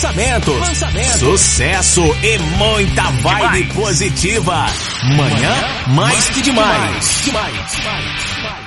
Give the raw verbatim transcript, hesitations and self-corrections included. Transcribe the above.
lançamentos, lançamentos, sucesso e muita vibe demais. Positiva. Manhã, mais que demais. demais. demais.